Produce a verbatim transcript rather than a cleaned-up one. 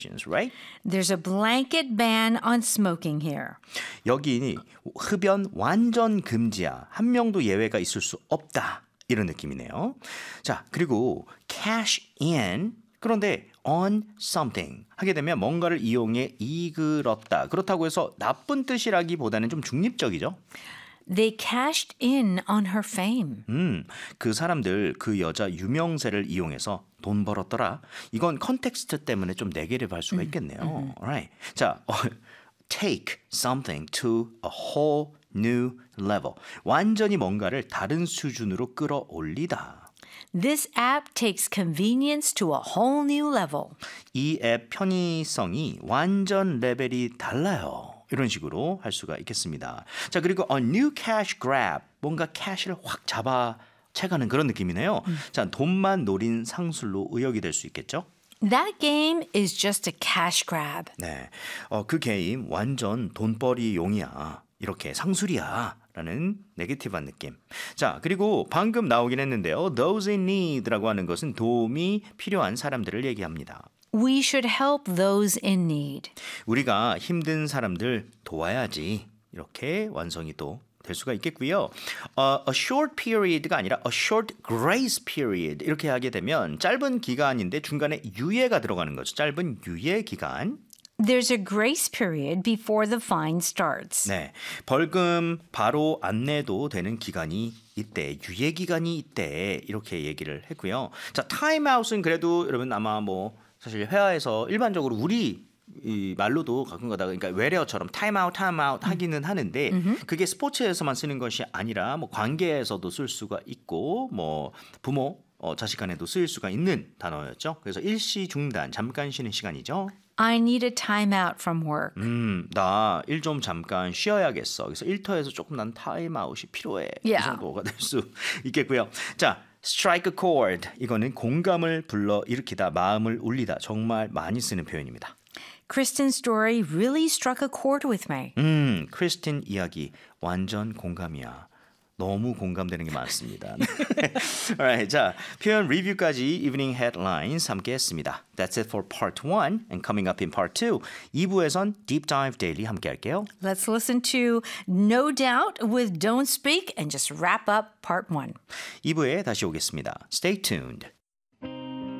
right? There's a blanket ban on smoking here. 여기 흡연 완전 금지야. 한 명도 예외가 있을 수 없다. 이런 느낌이네요. 자, 그리고 cash in. 그런데 on something 하게 되면 뭔가를 이용해 이끌었다. 그렇다고 해서 나쁜 뜻이라기보다는 좀 중립적이죠. They cashed in on her fame. 음, 그 사람들 그 여자 유명세를 이용해서 돈 벌었더라. 이건 컨텍스트 때문에 좀 네게티브 할 수가 있겠네요. 음, 음. Right. 자, 어, take something to a whole new level. 완전히 뭔가를 다른 수준으로 끌어올리다. This app takes convenience to a whole new level. 이 앱 편의성이 완전 레벨이 달라요. 이런 식으로 할 수가 있겠습니다. 자, 그리고 a new cash grab. 뭔가 캐시를 확 잡아 채가는 그런 느낌이네요. 음. 자, 돈만 노린 상술로 의역이 될 수 있겠죠? That game is just a cash grab. 네, 어, 그 게임 완전 돈벌이용이야. 이렇게 상술이야. 라는 네거티브한 느낌. 자, 그리고 방금 나오긴 했는데요. Those in need라고 하는 것은 도움이 필요한 사람들을 얘기합니다. We should help those in need. 우리가 힘든 사람들 도와야지. 이렇게 완성이 또 될 수가 있겠고요. Uh, a short period가 아니라 a short grace period 이렇게 하게 되면 짧은 기간인데 중간에 유예가 들어가는 거죠. 짧은 유예 기간. There's a grace period before the fine starts. 네, 벌금 바로 안 내도 되는 기간이 있대, 유예 기간이 있대 이렇게 얘기를 했고요. 자, 타임아웃은 그래도 여러분 아마 뭐 사실 회화에서 일반적으로 우리 이 말로도 가끔 가다가 그러니까 외래어처럼 타임아웃 타임아웃 하기는 하는데 음흠. 그게 스포츠에서만 쓰는 것이 아니라 뭐 관계에서도 쓸 수가 있고 뭐 부모 어, 자식 간에도 쓰일 수가 있는 단어였죠. 그래서 일시 중단, 잠깐 쉬는 시간이죠. I need a time out from work. 음, 나 일 좀 잠깐 쉬어야겠어. 그래서 일터에서 조금 난 타임아웃이 필요해. Yeah. 그 정도가 될 수 있겠고요. 자, strike a chord. 이거는 공감을 불러 일으키다, 마음을 울리다. 정말 많이 쓰는 표현입니다. Kristen's story really struck a chord with me. 음, 크리스틴 이야기 완전 공감이야. 너무 공감되는 게 많습니다. Alright, 자, 표현 리뷰까지 evening headlines 함께 했습니다. That's it for part one. And coming up in part two, 이 부에선 Deep Dive Daily 함께 할게요. Let's listen to No Doubt with Don't Speak and just wrap up part one. 이 부에 다시 오겠습니다. Stay tuned.